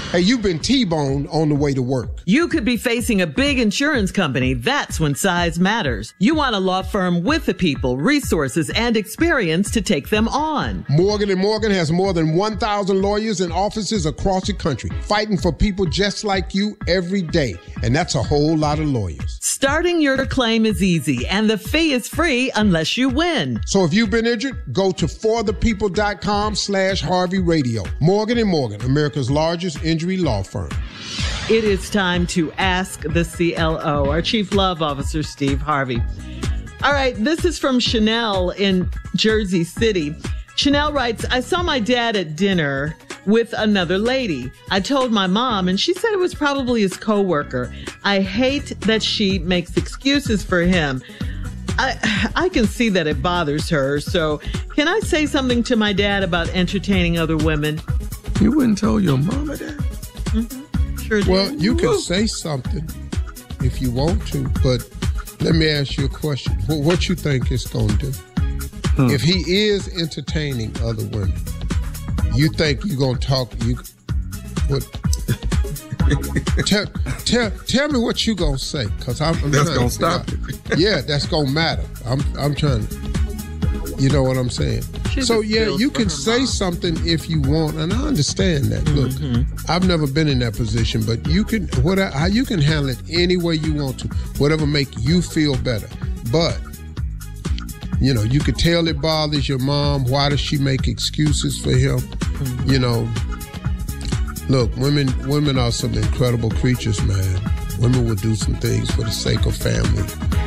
Hey, you've been T-boned on the way to work. You could be facing a big insurance company. That's when size matters. You want a law firm with the people, resources, and experience to take them on. Morgan & Morgan has more than 1,000 lawyers in offices across the country, fighting for people just like you every day. And that's a whole lot of lawyers. Starting your claim is easy, and the fee is free unless you win. So if you've been injured, go to forthepeople.com/Harvey Radio. Morgan & Morgan, America's largest injury law firm. It is time to ask the CLO, our Chief Love Officer, Steve Harvey. All right, this is from Chanel in Jersey City. Chanel writes, I saw my dad at dinner with another lady. I told my mom, and she said it was probably his coworker. I hate that she makes excuses for him. I can see that it bothers her. So can I say something to my dad about entertaining other women? You wouldn't tell your mama that? Mm-hmm. Sure did. Well, you can say something if you want to, but let me ask you a question. What you think it's going to do? If he is entertaining other women, you think you're going to talk, tell me what you going to say, because I'm that's going to stop it. Yeah, that's going to matter. I'm trying to, you know what I'm saying? So, yeah, you can say something if you want, and I understand that. Look, I've never been in that position, but you can handle it any way you want to, whatever make you feel better. But, you know, you could tell it bothers your mom. Why does she make excuses for him? You know, look, women are some incredible creatures, man. Women will do some things for the sake of family.